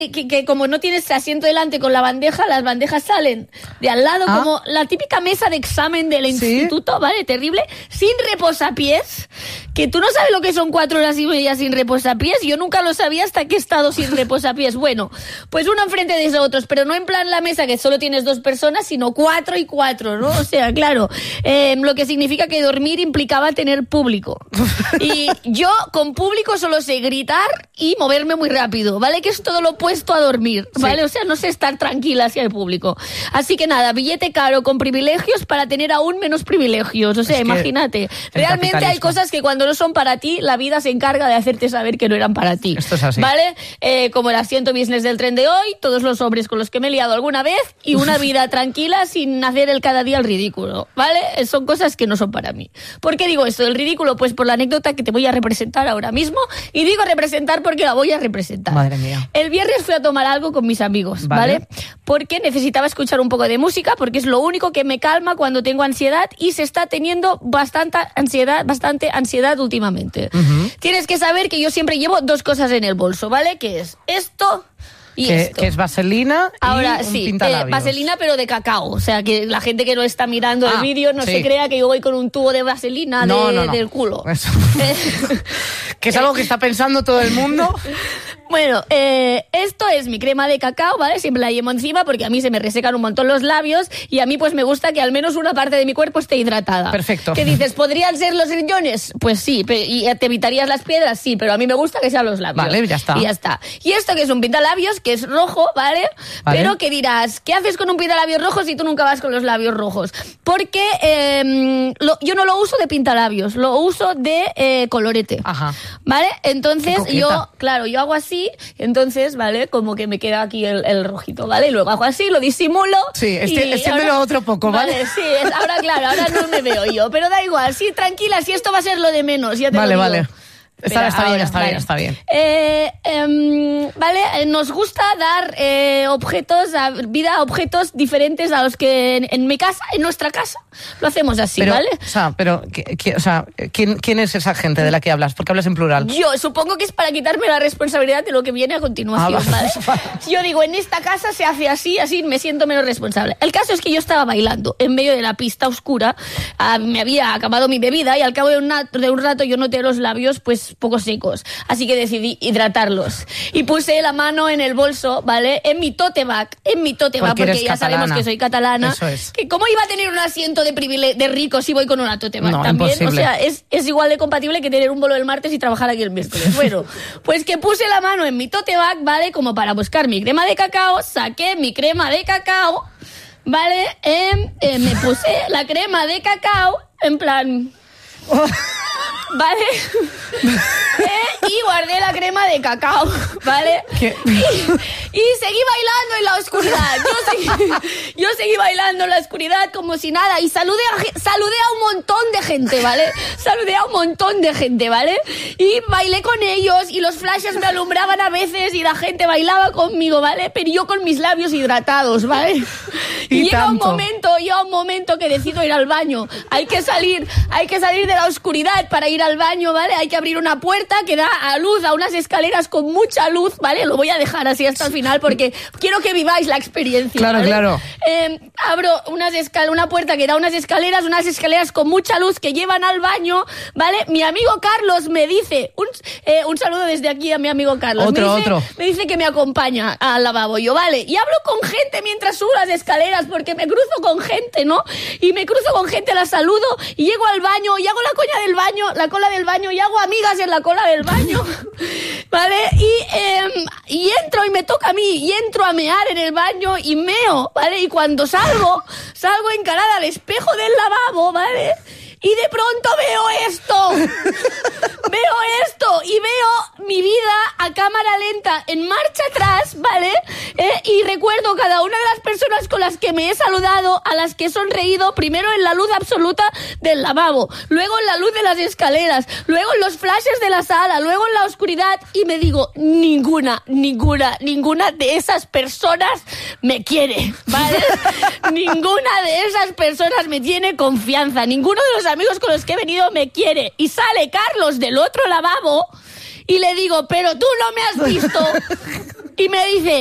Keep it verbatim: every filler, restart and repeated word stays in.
Que, que como no tienes asiento delante con la bandeja, las bandejas salen de al lado, ah. como la típica mesa de examen del ¿Sí? instituto, ¿vale? Terrible, sin reposapiés, que tú no sabes lo que son cuatro horas y media sin reposapiés, yo nunca lo sabía hasta que he estado sin reposapiés. Bueno, pues uno enfrente de otros, pero no en plan la mesa que solo tienes dos personas, sino cuatro y cuatro, ¿no? O sea, claro, eh, lo que significa que dormir implicaba tener público. Y yo con público solo sé gritar y moverme muy rápido, ¿vale? Que es todo lo opuesto a dormir, ¿vale? Sí. O sea, no sé estar tranquila hacia el público. Así que nada, billete caro con privilegios para tener aún menos privilegios. O sea, es imagínate. Realmente hay cosas que cuando no son para ti, la vida se encarga de hacerte saber que no eran para ti. Esto es así. ¿Vale? Eh, como el asiento business del tren de hoy, todos los hombres con los que me he liado alguna vez y una vida tranquila sin hacer el cada día el ridículo, ¿vale? Son cosas que no son para mí. ¿Por qué digo esto? El ridículo, pues por la anécdota que te voy a representar ahora mismo. Y digo representar porque la voy a representar. Madre mía. El viernes fui a tomar algo con mis amigos, ¿vale? ¿vale? Porque necesitaba escuchar un poco de música, porque es lo único que me calma cuando tengo ansiedad y se está teniendo bastante ansiedad, bastante ansiedad últimamente. Uh-huh. Tienes que saber que yo siempre llevo dos cosas en el bolso, ¿vale? Que es esto y que, esto. Que es vaselina y Ahora, un sí, pintalabios. Eh, vaselina pero de cacao, o sea, que la gente que no está mirando ah, el vídeo no sí. se crea que yo voy con un tubo de vaselina no, de, no, no. del culo. Eso. Que es algo que está pensando todo el mundo. Bueno, eh, esto es mi crema de cacao, ¿vale? Siempre la llevo encima porque a mí se me resecan un montón los labios y a mí pues me gusta que al menos una parte de mi cuerpo esté hidratada. Perfecto. ¿Qué dices? ¿Podrían ser los riñones? Pues sí. ¿Y te evitarías las piedras? Sí, pero a mí me gusta que sean los labios. Vale, ya está. Y ya está. Y esto que es un pintalabios, que es rojo, ¿vale? ¿Vale? Pero que dirás, ¿qué haces con un pintalabios rojo si tú nunca vas con los labios rojos? Porque eh, lo, yo no lo uso de pintalabios, lo uso de eh, colorete. Ajá. ¿Vale? Entonces yo, claro, yo hago así, entonces, ¿vale? Como que me queda aquí el, el rojito, ¿vale? Y luego hago así, lo disimulo. Sí, extiéndelo otro poco, ¿vale? Vale, sí, es, ahora claro, ahora no me veo yo, pero da igual, sí, tranquila, si esto va a ser lo de menos, ya te vale, lo digo. Vale, vale. Está, está ahora, bien, está vale. bien, está bien. Eh, eh, vale, nos gusta dar eh, objetos, a, vida a objetos diferentes a los que en, en mi casa, en nuestra casa, lo hacemos así, pero, ¿vale? O sea, pero, ¿qué, o sea, ¿quién, ¿quién es esa gente de la que hablas? ¿Por qué hablas en plural? Yo supongo que es para quitarme la responsabilidad de lo que viene a continuación, ah, ¿vale? ¿vale? Yo digo, en esta casa se hace así, así me siento menos responsable. El caso es que yo estaba bailando en medio de la pista oscura, uh, me había acabado mi bebida y al cabo de, una, de un rato yo noté los labios pues poco secos. Así que decidí hidratarlos. Y puse la mano en el bolso, ¿vale? En mi tote bag. En mi tote bag, porque, porque ya catalana. Sabemos que soy catalana. Eso es. Que ¿cómo iba a tener un asiento de privile- de rico si voy con una tote bag no, también? Imposible. O sea, es, es igual de compatible que tener un bolo el martes y trabajar aquí el miércoles. Bueno, pues que puse la mano en mi tote bag, ¿vale? Como para buscar mi crema de cacao. Saqué mi crema de cacao, ¿vale? Eh, eh, me puse la crema de cacao en plan... ¿Vale? ¿Eh? Y guardé la crema de cacao, ¿vale? Y, y seguí bailando en la oscuridad. Yo seguí, yo seguí bailando en la oscuridad como si nada. Y saludé a, saludé a un montón de gente, ¿vale? Saludé a un montón de gente, ¿vale? Y bailé con ellos y los flashes me alumbraban a veces y la gente bailaba conmigo, ¿vale? Pero yo con mis labios hidratados, ¿vale? Y, y llega tanto. un momento, llega un momento que decido ir al baño. Hay que salir, hay que salir de la oscuridad para ir al baño, ¿vale? Hay que abrir una puerta que da a luz, a unas escaleras con mucha luz, ¿vale? Lo voy a dejar así hasta el final porque quiero que viváis la experiencia, Claro, ¿vale? claro. Eh, abro unas escal- una puerta que da unas escaleras, unas escaleras con mucha luz que llevan al baño, ¿vale? Mi amigo Carlos me dice, un, eh, un saludo desde aquí a mi amigo Carlos. Otro, me dice, otro. Me dice que me acompaña al lavabo, yo, ¿vale? Y hablo con gente mientras subo las escaleras porque me cruzo con gente, ¿no? Y me cruzo con gente, la saludo y llego al baño y hago la coña del baño, la cola del baño y hago amigas en la cola del baño, ¿vale? Y, eh, y entro y me toca a mí y entro a mear en el baño y meo, ¿vale? Y cuando salgo, salgo encarada al espejo del lavabo, ¿vale? Y de pronto veo esto, veo esto y veo mi vida a cámara lenta en marcha atrás, ¿vale? Eh, y recuerdo cada una de las personas con las que me he saludado, a las que he sonreído, primero en la luz absoluta del lavabo, luego en la luz de las escaleras, luego en los flashes de la sala, luego en la oscuridad y me digo, ninguna, ninguna, ninguna de esas personas me quiere, ¿vale? Ninguna de esas personas me tiene confianza, ninguno de los amigos con los que he venido me quiere. Y sale Carlos del otro lavabo y le digo, pero tú no me has visto. y me dice,